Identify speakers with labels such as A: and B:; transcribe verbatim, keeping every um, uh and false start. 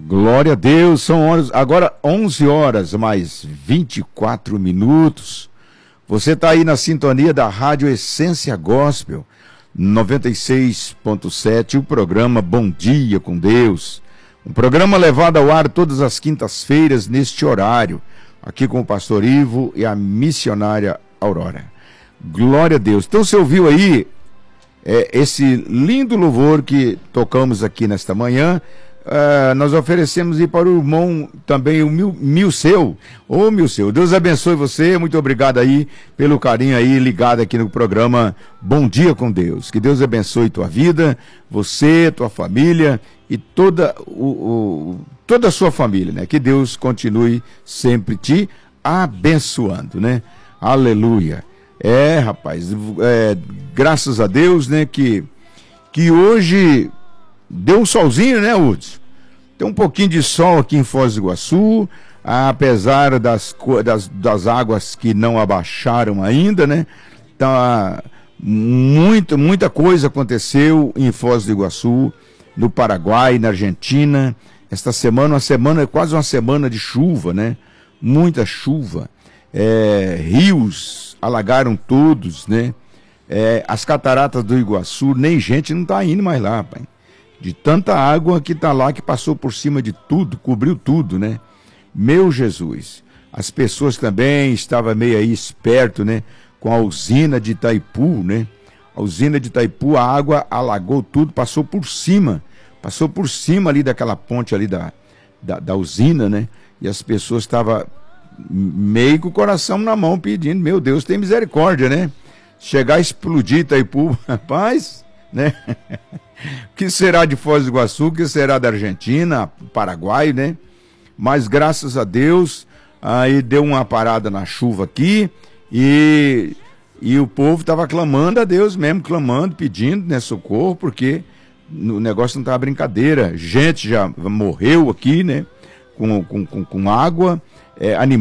A: Glória a Deus, são horas, agora onze horas mais vinte e quatro minutos. Você está aí na sintonia da Rádio Essência Gospel, noventa e seis ponto sete, o programa Bom Dia com Deus. Um programa levado ao ar todas as quintas-feiras neste horário, aqui com o pastor Ivo e a missionária Aurora. Glória a Deus. Então você ouviu aí é, esse lindo louvor que tocamos aqui nesta manhã. Uh, nós oferecemos aí para o irmão também o Mil, Milceu. Ô Milceu, Deus abençoe você, muito obrigado aí pelo carinho aí ligado aqui no programa Bom Dia com Deus. Que Deus abençoe tua vida, você, tua família e toda, o, o, toda a sua família, né? Que Deus continue sempre te abençoando, né? Aleluia. É, rapaz, é, graças a Deus, né, que, que hoje deu um solzinho, né, Hudson? Tem um pouquinho de sol aqui em Foz do Iguaçu, apesar das, das, das águas que não abaixaram ainda, né? Então, muito, muita coisa aconteceu em Foz do Iguaçu, no Paraguai, na Argentina. Esta semana, uma semana, quase uma semana de chuva, né? Muita chuva. É, rios alagaram todos, né? É, as cataratas do Iguaçu, nem gente não tá indo mais lá, pai. De tanta água que tá lá, que passou por cima de tudo, cobriu tudo, né? Meu Jesus. As pessoas também estavam meio aí esperto, né? Com a usina de Itaipu, né? A usina de Itaipu, a água alagou tudo, passou por cima. Passou por cima ali daquela ponte ali da, da, da usina, né? E as pessoas estavam meio com o coração na mão pedindo, meu Deus, tem misericórdia, né? Chegar a explodir Itaipu, rapaz, né? O que será de Foz do Iguaçu, o que será da Argentina, Paraguai, né? Mas graças a Deus, aí deu uma parada na chuva aqui e, e o povo estava clamando a Deus mesmo, clamando, pedindo, né, socorro, porque o negócio não estava brincadeira. Gente já morreu aqui, né? Com, com, com, com água, é, animais.